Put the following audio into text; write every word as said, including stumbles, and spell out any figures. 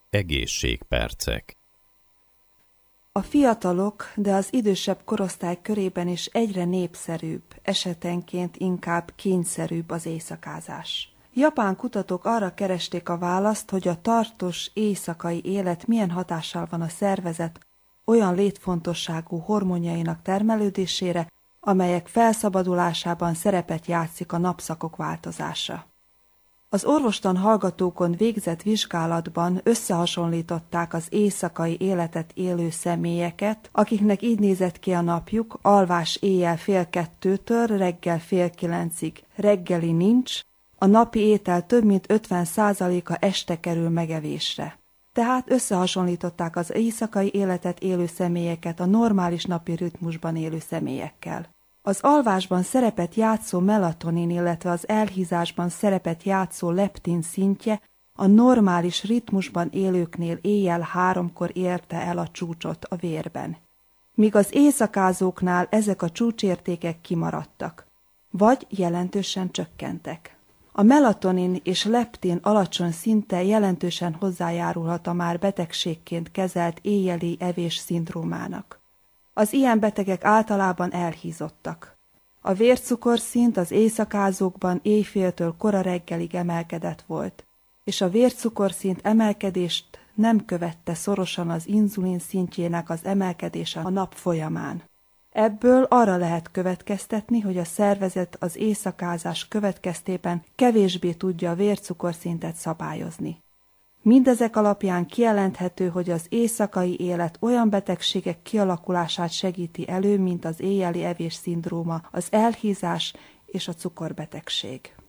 Egészségpercek. A fiatalok, de az idősebb korosztály körében is egyre népszerűbb, esetenként inkább kényszerűbb az éjszakázás. Japán kutatók arra keresték a választ, hogy a tartós éjszakai élet milyen hatással van a szervezet olyan létfontosságú hormonjainak termelődésére, amelyek felszabadulásában szerepet játszik a napszakok változása. Az orvostan hallgatókon végzett vizsgálatban összehasonlították az éjszakai életet élő személyeket, akiknek így nézett ki a napjuk, alvás éjjel fél kettőtől reggel fél kilencig, reggeli nincs, a napi étel több mint ötven százaléka este kerül megevésre. Tehát összehasonlították az éjszakai életet élő személyeket a normális napi ritmusban élő személyekkel. Az alvásban szerepet játszó melatonin, illetve az elhízásban szerepet játszó leptin szintje a normális ritmusban élőknél éjjel háromkor érte el a csúcsot a vérben, míg az éjszakázóknál ezek a csúcsértékek kimaradtak, vagy jelentősen csökkentek. A melatonin és leptin alacsony szinte jelentősen hozzájárulhat a már betegségként kezelt éjjeli evés szindrómának. Az ilyen betegek általában elhízottak. A vércukorszint az éjszakázókban éjféltől kora reggelig emelkedett volt, és a vércukorszint emelkedést nem követte szorosan az inzulin szintjének az emelkedése a nap folyamán. Ebből arra lehet következtetni, hogy a szervezet az éjszakázás következtében kevésbé tudja a vércukorszintet szabályozni. Mindezek alapján kijelenthető, hogy az éjszakai élet olyan betegségek kialakulását segíti elő, mint az éjjeli evés szindróma, az elhízás és a cukorbetegség.